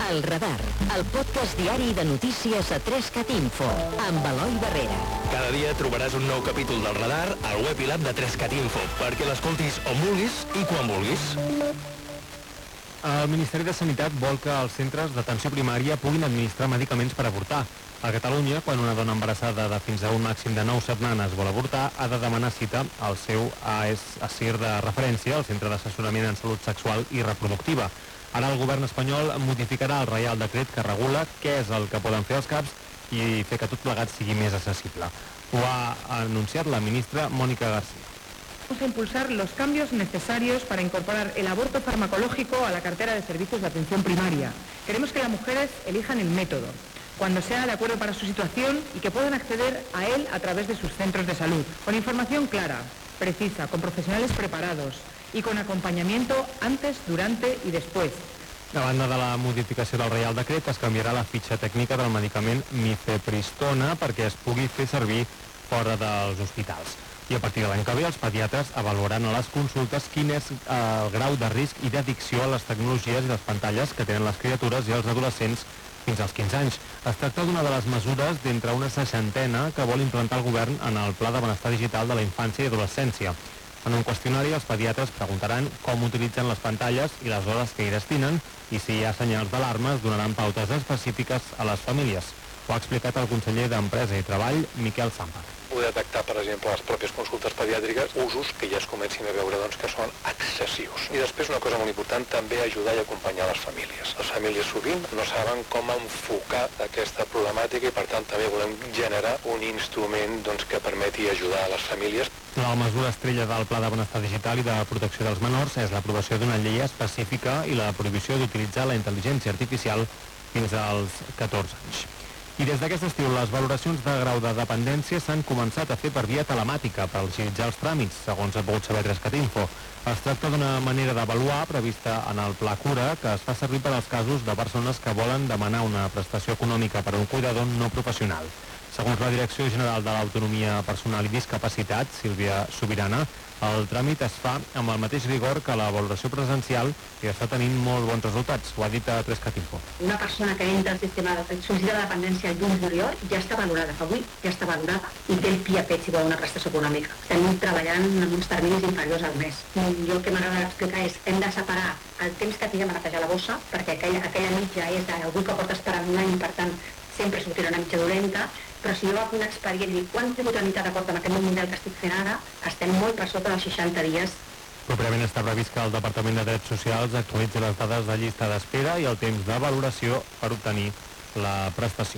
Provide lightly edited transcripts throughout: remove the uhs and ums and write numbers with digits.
El Radar, el podcast diari de notícies a 3CAT Info, amb Eloi Barrera. Cada dia trobaràs un nou capítol del Radar al web i l'app de 3CAT Info, perquè l'escoltis on vulguis i quan vulguis. El Ministeri de Sanitat vol que els centres d'atenció primària puguin administrar medicaments per avortar. A Catalunya, quan una dona embarassada de fins a un màxim de 9 setmanes vol avortar, ha de demanar cita al seu ASIR de referència, el Centre d'Assessorament en Salut Sexual i Reproductiva. Ara el govern espanyol modificarà el Reial Decret que regula què és el que poden fer els CAPs i fer que tot plegat sigui més accessible. Ho ha anunciat la ministra Mónica García. Vamos a impulsar los cambios necesarios para incorporar el aborto farmacológico a la cartera de servicios de atención primaria. Queremos que las mujeres elijan el método, cuando sea de acuerdo para su situación y que puedan acceder a él a través de sus centros de salud, con información clara, precisa, con profesionales preparados y con acompañamiento antes, durante y después. A banda de la modificació del Reial Decret, es canviarà la fitxa tècnica del medicament mifepristona perquè es pugui fer servir fora dels hospitals. I a partir de l'any que ve, els pediatres avaluaran a les consultes quin és el grau de risc i d'addicció a les tecnologies i les pantalles que tenen les criatures i els adolescents fins als 15 anys. Es tracta d'una de les mesures d'entre una 60ena que vol implantar el govern en el Pla de Benestar Digital de la Infància i Adolescència. En un qüestionari, els pediatres preguntaran com utilitzen les pantalles i les hores que hi destinen i si hi ha senyals d'alarma es donaran pautes específiques a les famílies. Ho ha explicat el conseller d'Empresa i Treball, Miquel Sàmper. Poder detectar, per exemple, les pròpies consultes pediàtriques, usos que ja es comencin a veure que són excessius. I després, una cosa molt important, també ajudar i acompanyar les famíliles. Les famílies sovint no saben com enfocar aquesta problemàtica i, per tant, també volem generar un instrument que permeti ajudar a les famílies. La mesura estrella del Pla de Benestar Digital i de Protecció dels Menors és l'aprovació d'una llei específica i la prohibició d'utilitzar la intel·ligència artificial fins als 14 anys. I des d'aquest estiu, les valoracions de grau de dependència s'han començat a fer per via telemàtica per agilitzar els tràmits, segons ha pogut saber 3CAT Info. Es tracta d'una manera d'avaluar prevista en el Pla Cura que es fa servir per als casos de persones que volen demanar una prestació econòmica per a un cuidador no professional. Segons la Direcció General de l'Autonomia Personal i Discapacitat, Sílvia Sobirana, el tràmit es fa amb el mateix rigor que la valoració presencial i està tenint molt bons resultats. Ho ha dit a 3CAT Info. Una persona que entra al sistema de sol·licitud de dependència el 1 de juliol ja està valorada, fa 8 ja està valorada i té el PIA-PET si vol una prestació econòmica. Estem treballant en uns terminis inferiors al mes. Jo el que m'agrada explicar és hem de separar el temps que tinguem a netejar la bossa, perquè aquella mitja és d'algú que porta esperant un any, per tant sempre sortirà una mitja dolenta, però si jo agafo un expedient i dic quant tinc tramitat d'acord amb aquest model que estic fent ara, estem molt per sota dels 60 dies. Properament està previst que el Departament de Drets Socials actualitzi les dades de llista d'espera i el temps de valoració per obtenir la prestació.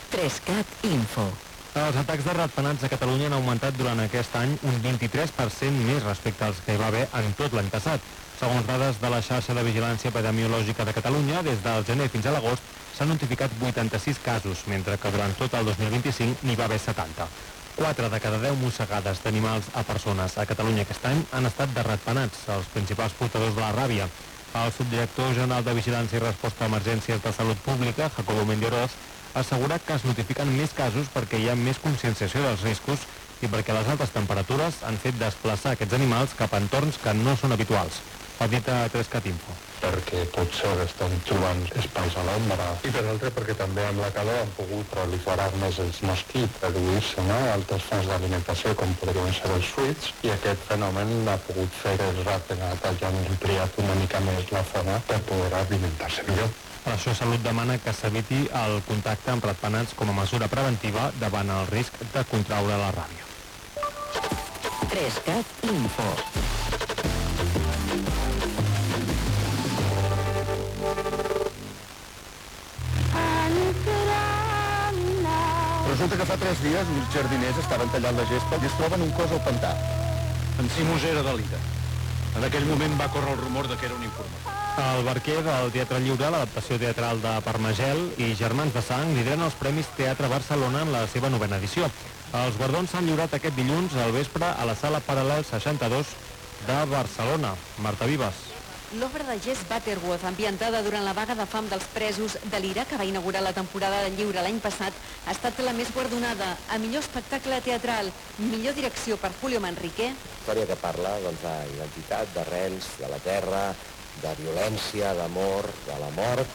3CAT Info. Els atacs de ratpenats a Catalunya han augmentat durant aquest any un 23% més respecte als que hi va haver en tot l'any passat. Segons dades de la xarxa de vigilància epidemiològica de Catalunya, des del gener fins a l'agost s'han notificat 86 casos, mentre que durant tot el 2025 n'hi va haver 70. 4 de cada 10 mossegades d'animals a persones a Catalunya aquest any han estat de ratpenats, els principals portadors de la ràbia. El subdirector general de Vigilància i Resposta a Emergències de Salut Pública, Jacobo Mendioroz, ha assegurat que es notifiquen més casos perquè hi ha més conscienciació dels riscos i perquè les altes temperatures han fet desplaçar aquests animals cap a entorns que no són habituals. Ho ha dit a 3CAT Info. Perquè potser estan trobant espais a l'ombra. I per l'altre perquè també amb la calor han pogut proliferar més els mosquits, reduir-se altres fonts d'alimentació com podrien ser els fruits, i aquest fenomen ha pogut fer que els ratpenats hagin ampliat una mica més la zona per poder alimentar-se millor. Per això Salut demana que s'eviti el contacte amb ratpenats com a mesura preventiva davant el risc de contraure la ràbia. 3CAT Info. Resulta que fa 3 dies uns jardiners estaven tallant la gespa i es troben un cos al pantà. En Simós era de l'IDA. En aquell moment va córrer el rumor de que era un informat. El Barquer del Teatre Lliure, l'adaptació teatral de Parmagel i Germans de Sang lideren els Premis Teatre Barcelona en la seva 9a edició. Els guardons s'han lliurat aquest dilluns al vespre a la Sala Paral·lel 62 de Barcelona. Marta Vives. L'obra de Jess Butterworth, ambientada durant la vaga de fam dels presos de l'Ira, que va inaugurar la temporada de lliure l'any passat, ha estat la més guardonada a millor espectacle teatral, millor direcció per Julio Manrique. Història que parla d'identitat, d'arrels, de la terra, de violència, d'amor, de la mort,